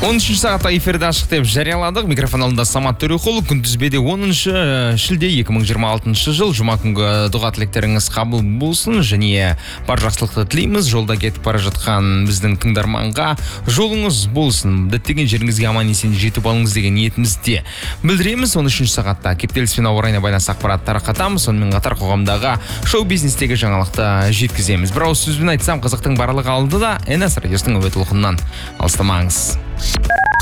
13 сағатта эфирде ашық деп жарияладық. Микрофон алдында Самат Төреқұл. Күнтізбеде 10 шілде 2026 жыл. Жұма күнгі дұға тілектеріңіз қабыл болсын. Және бар жақсылықты тілейміз. Жолда кетіп бара жатқан біздің тыңдарманға жолыңыз болсын. Діттеген жеріңізге аман есен жетіп алыңыз деген ниетімізде білдіреміз. 13 сағатта кептеліспен ауа райына байланысты ақпарат таратамыз. Сонымен қатар қоғамдағы шоу-бизнестегі жаңалықты жеткіземіз. Бір ауыз сөзбен айтсам, қызықтың барлығы алды да NS радиосының әуе толқынынан алыстамаңыз.